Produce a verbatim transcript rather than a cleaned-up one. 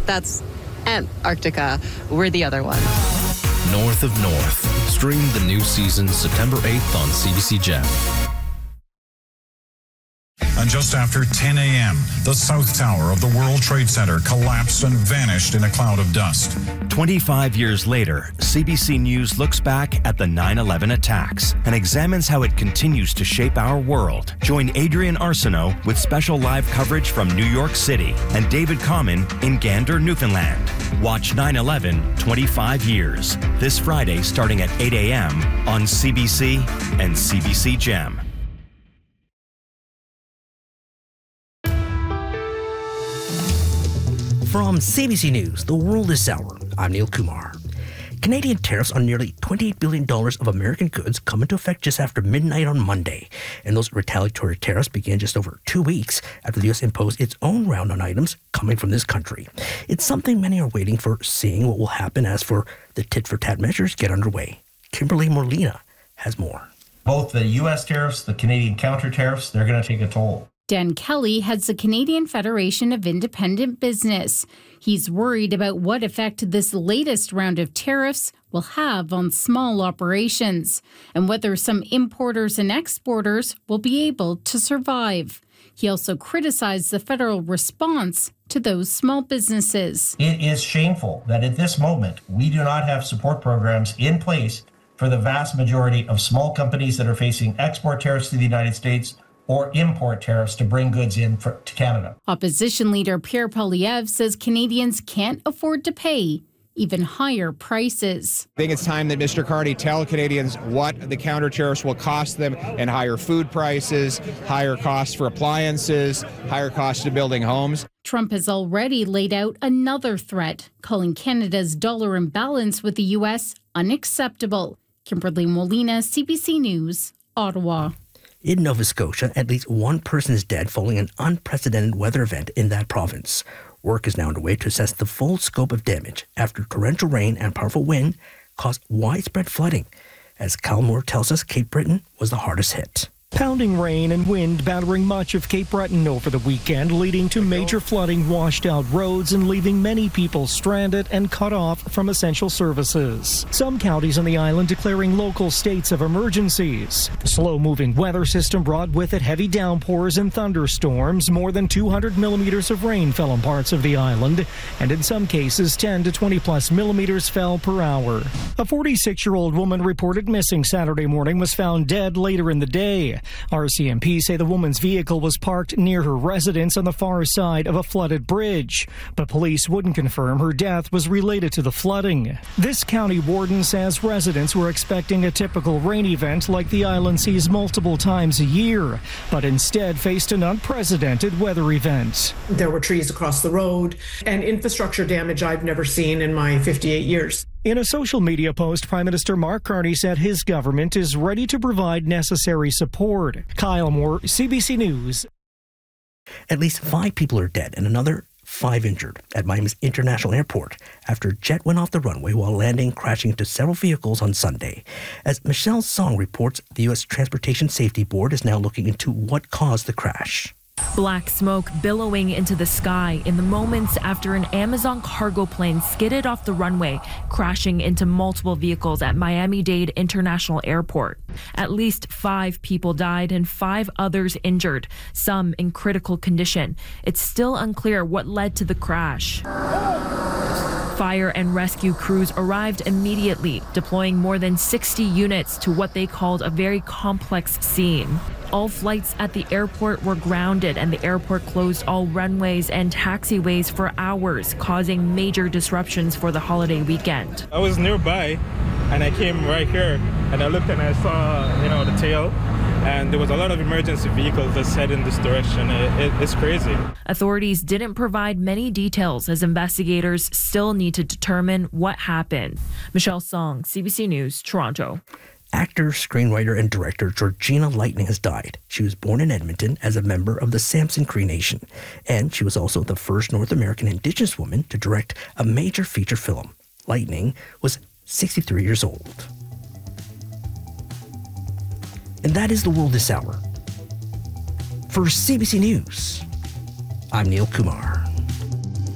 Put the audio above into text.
That's Antarctica. We're the other one. North of North. Stream the new season September eighth on C B C Gem. And just after ten a.m., the South Tower of the World Trade Center collapsed and vanished in a cloud of dust. twenty-five years later, C B C News looks back at the nine eleven attacks and examines how it continues to shape our world. Join Adrian Arsenault with special live coverage from New York City and David Common in Gander, Newfoundland. Watch nine eleven twenty-five years this Friday starting at eight a.m. on C B C and C B C Gem. From C B C News, the world this hour, I'm Neil Kumar. Canadian tariffs on nearly twenty-eight billion dollars of American goods come into effect just after midnight on Monday. And those retaliatory tariffs began just over two weeks after the U S imposed its own round on items coming from this country. It's something many are waiting for, seeing what will happen as for the tit-for-tat measures get underway. Kimberly Molina has more. Both the U S tariffs, the Canadian counter tariffs, they're going to take a toll. Dan Kelly heads the Canadian Federation of Independent Business. He's worried about what effect this latest round of tariffs will have on small operations and whether some importers and exporters will be able to survive. He also criticized the federal response to those small businesses. It is shameful that at this moment we do not have support programs in place for the vast majority of small companies that are facing export tariffs to the United States or import tariffs to bring goods in for, to Canada. Opposition leader Pierre Poilievre says Canadians can't afford to pay even higher prices. I think it's time that Mister Carney tell Canadians what the counter tariffs will cost them in higher food prices, higher costs for appliances, higher costs to building homes. Trump has already laid out another threat, calling Canada's dollar imbalance with the U S unacceptable. Kimberly Molina, C B C News, Ottawa. In Nova Scotia, at least one person is dead following an unprecedented weather event in that province. Work is now underway to assess the full scope of damage after torrential rain and powerful wind caused widespread flooding. As Cal Moore tells us, Cape Breton was the hardest hit. Pounding rain and wind battering much of Cape Breton over the weekend, leading to major flooding, washed out roads and leaving many people stranded and cut off from essential services. Some counties on the island declaring local states of emergencies. The slow-moving weather system brought with it heavy downpours and thunderstorms. More than two hundred millimeters of rain fell on parts of the island, and in some cases ten to twenty plus millimeters fell per hour. A forty-six-year-old woman reported missing Saturday morning was found dead later in the day. R C M P say the woman's vehicle was parked near her residence on the far side of a flooded bridge, but police wouldn't confirm her death was related to the flooding. This county warden says residents were expecting a typical rain event like the island sees multiple times a year, but instead faced an unprecedented weather event. There were trees across the road and infrastructure damage I've never seen in my fifty-eight years. In a social media post, Prime Minister Mark Carney said his government is ready to provide necessary support. Kyle Moore, C B C News. At least five people are dead and another five injured at Miami's International Airport after a jet went off the runway while landing, crashing into several vehicles on Sunday. As Michelle Song reports, the U S Transportation Safety Board is now looking into what caused the crash. Black smoke billowing into the sky in the moments after an Amazon cargo plane skidded off the runway, crashing into multiple vehicles at Miami-Dade International Airport. At least five people died and five others injured, some in critical condition. It's still unclear what led to the crash. Fire and rescue crews arrived immediately, deploying more than sixty units to what they called a very complex scene. All flights at the airport were grounded, and the airport closed all runways and taxiways for hours, causing major disruptions for the holiday weekend. I was nearby, and I came right here, and I looked and I saw, you know, the tail. And there was a lot of emergency vehicles that head in this direction. It, it, it's crazy. Authorities didn't provide many details as investigators still need to determine what happened. Michelle Song, C B C News, Toronto. Actor, screenwriter, and director Georgina Lightning has died. She was born in Edmonton as a member of the Samson Cree Nation, and she was also the first North American Indigenous woman to direct a major feature film. Lightning was sixty-three years old. And that is the world this hour. For C B C News, I'm Neil Kumar.